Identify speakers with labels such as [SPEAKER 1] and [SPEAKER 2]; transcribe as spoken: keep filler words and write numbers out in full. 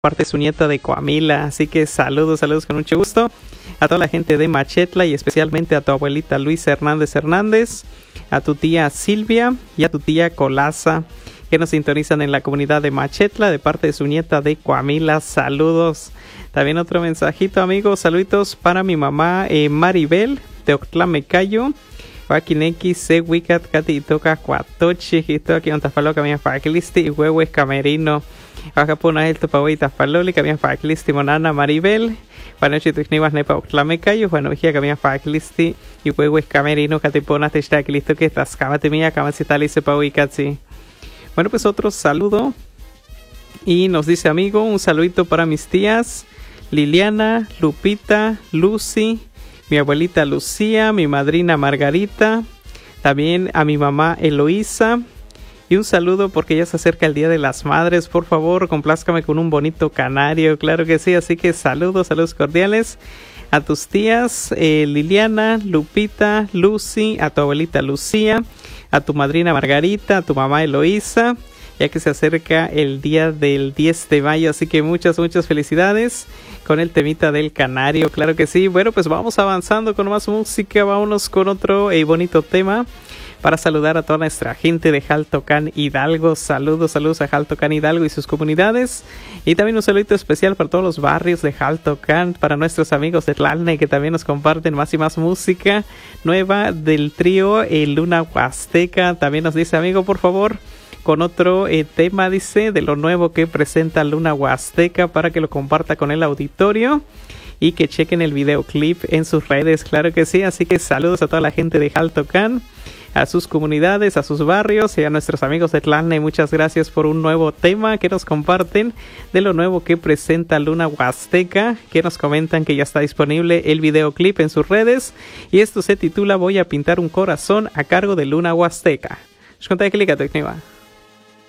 [SPEAKER 1] parte de su nieta de Coamila, así que saludos, saludos con mucho gusto a toda la gente de Machetla y especialmente a tu abuelita Luisa Hernández Hernández, a tu tía Silvia y a tu tía Colaza, que nos sintonizan en la comunidad de Machetla de parte de su nieta de Coamila. Saludos. También otro mensajito, amigos, saluditos para mi mamá eh, Maribel de Octlamecayo. Joaquineki, se wicat, cati toca cuatochi, hito aquí un tafalo que había faclisti y huevo es camerino. Acá pone el topawi tafaloli que había faclisti monana Maribel. Para noche tu knibas nepa Octlamecayo, bueno, hija que había faclisti y huevo es camerino, cati ponas te está aquí listo que estás cámate mía, cámate tal y sepa uicatsi. Bueno, pues otro saludo. Y nos dice, amigo, un saludito para mis tías Liliana, Lupita, Lucy, mi abuelita Lucía, mi madrina Margarita, también a mi mamá Eloísa. Y un saludo porque ya se acerca el Día de las Madres. Por favor, complázcame con un bonito canario. Claro que sí, así que saludos, saludos cordiales a tus tías eh, Liliana, Lupita, Lucy, a tu abuelita Lucía, a tu madrina Margarita, a tu mamá Eloísa, ya que se acerca el día del diez de mayo, así que muchas, muchas felicidades con el temita del canario, claro que sí. Bueno, pues vamos avanzando con más música, vámonos con otro eh, bonito tema para saludar a toda nuestra gente de Jaltocán Hidalgo. Saludos, saludos a Jaltocán Hidalgo y sus comunidades. Y también un saludito especial para todos los barrios de Jaltocán, para nuestros amigos de Tlalne que también nos comparten más y más música nueva del trío eh, Luna Huasteca. También nos dice, amigo, por favor, con otro eh, tema, dice, de lo nuevo que presenta Luna Huasteca para que lo comparta con el auditorio y que chequen el videoclip en sus redes, claro que sí. Así que saludos a toda la gente de Jaltocán, a sus comunidades, a sus barrios y a nuestros amigos de Tlalne. Muchas gracias por un nuevo tema que nos comparten de lo nuevo que presenta Luna Huasteca, que nos comentan que ya está disponible el videoclip en sus redes y esto se titula Voy a pintar un corazón, a cargo de Luna Huasteca.